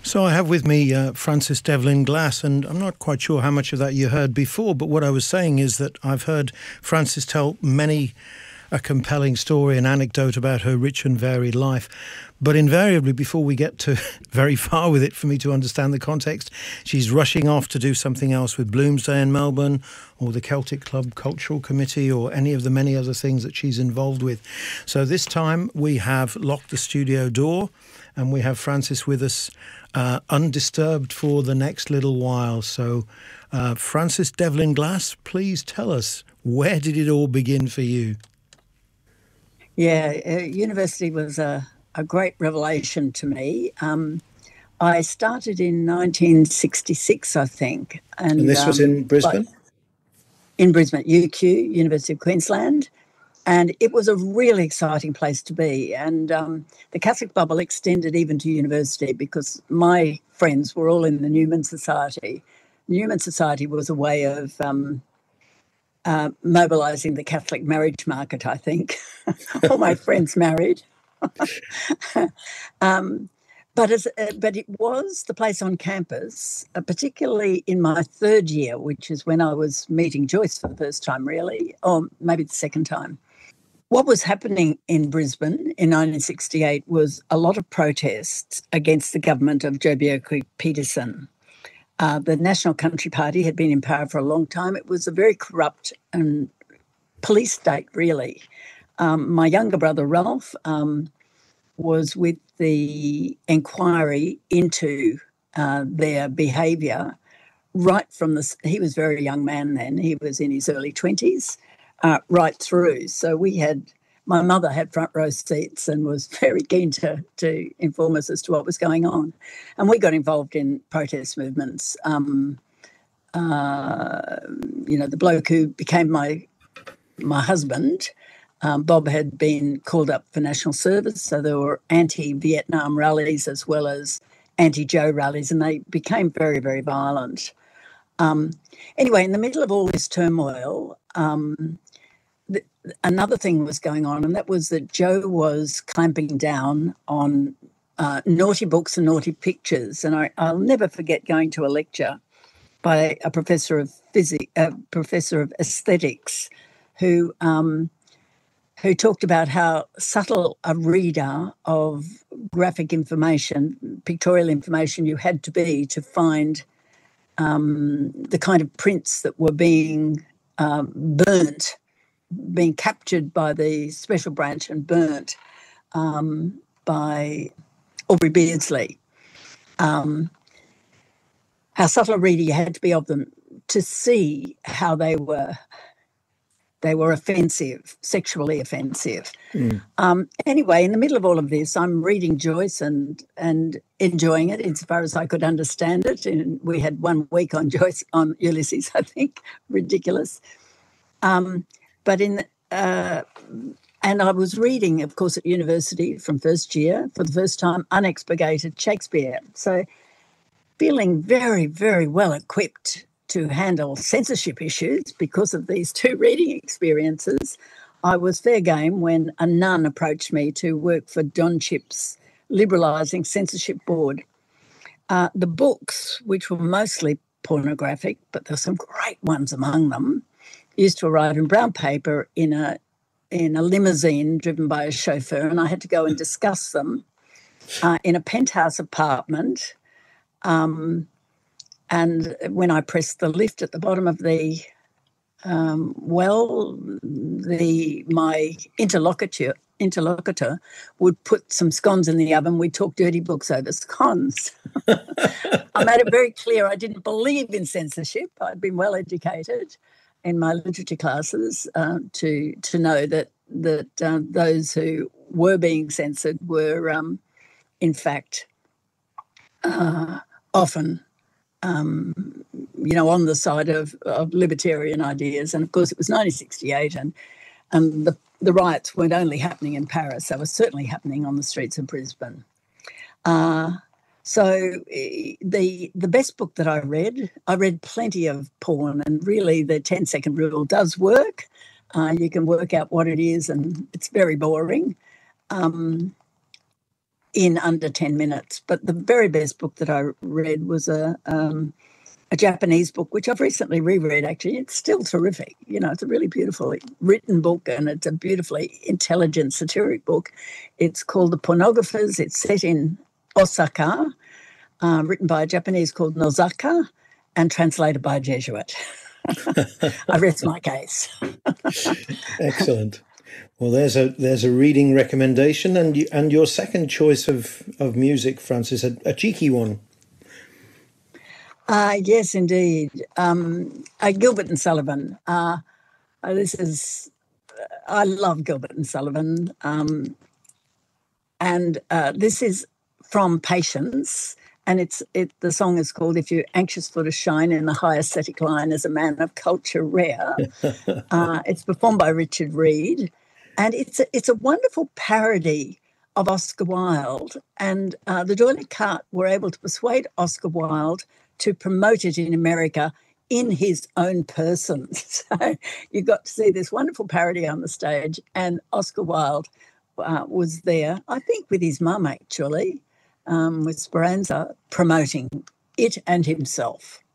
So I have with me Frances Devlin Glass, and I'm not quite sure how much of that you heard before, but what I was saying is that I've heard Frances tell many a compelling story and anecdote about her rich and varied life. But invariably, before we get to very far with it, for me to understand the context, she's rushing off to do something else with Bloomsday in Melbourne, or the Celtic Club Cultural Committee, or any of the many other things that she's involved with. So this time we have locked the studio door, and we have Frances with us undisturbed for the next little while. So Frances Devlin Glass, please tell us, where did it all begin for you? Yeah, university was a great revelation to me. I started in 1966, I think. And this was in Brisbane? In Brisbane, UQ, University of Queensland. And it was a really exciting place to be. And the Catholic bubble extended even to university because my friends were all in the Newman Society. Newman Society was a way of mobilising the Catholic marriage market, I think. All my friends married. But it was the place on campus, particularly in my third year, which is when I was meeting Joyce for the first time, really, or maybe the second time. What was happening in Brisbane in 1968 was a lot of protests against the government of Joh Bjelke-Petersen. The National Country Party had been in power for a long time. It was a very corrupt and police state, really. My younger brother, Ralph, was with the inquiry into their behaviour right from he was a very young man then. He was in his early 20s. Right through. So my mother had front row seats and was very keen to inform us as to what was going on. And we got involved in protest movements. The bloke who became my husband, Bob, had been called up for national service. So there were anti-Vietnam rallies as well as anti-Joh rallies, and they became very, very violent. Anyway, in the middle of all this turmoil, another thing was going on, and that was that Joh was clamping down on naughty books and naughty pictures. And I'll never forget going to a lecture by a professor of aesthetics who talked about how subtle a reader of graphic information, pictorial information you had to be to find the kind of prints that were being burnt, being captured by the special branch and burnt by Aubrey Beardsley. How subtle a reader you had to be of them to see how they were offensive, sexually offensive. Anyway, in the middle of all of this, I'm reading Joyce and enjoying it insofar as I could understand it. And we had 1 week on Joyce, on Ulysses, I think, ridiculous. And I was reading, of course, at university from first year, for the first time, unexpurgated Shakespeare. So feeling very, very well equipped to handle censorship issues because of these 2 reading experiences, I was fair game when a nun approached me to work for Don Chipp's Liberalising Censorship Board. The books, which were mostly pornographic, but there were some great ones among them, used to arrive in brown paper in a limousine driven by a chauffeur, and I had to go and discuss them in a penthouse apartment. And when I pressed the lift at the bottom of the my interlocutor would put some scones in the oven. We'd talk dirty books over scones. I made it very clear I didn't believe in censorship. I'd been well educated in my literature classes to know that those who were being censored were, in fact, often, on the side of libertarian ideas. And, of course, it was 1968 and the riots weren't only happening in Paris. They were certainly happening on the streets of Brisbane. So the best book that I read plenty of porn, and really the 10-second rule does work. You can work out what it is, and it's very boring. in under 10 minutes. But the very best book that I read was a Japanese book, which I've recently reread, actually. It's still terrific. You know, it's a really beautifully written book, and it's a beautifully intelligent, satiric book. It's called The Pornographers. It's set in Osaka, written by a Japanese called Nozaka, and translated by a Jesuit. I rest my case. Excellent. Well, there's a reading recommendation, and your second choice of music, Frances, a cheeky one. Yes, indeed. Gilbert and Sullivan. I love Gilbert and Sullivan, and this is from Patience. And the song is called "If You're Anxious for to Shine in the High Aesthetic Line as a Man of Culture Rare." It's performed by Richard Reed, and it's a wonderful parody of Oscar Wilde. And the D'Oyly Carte were able to persuade Oscar Wilde to promote it in America in his own person. So you got to see this wonderful parody on the stage, and Oscar Wilde was there, I think with his mum actually, with Speranza, promoting it and himself.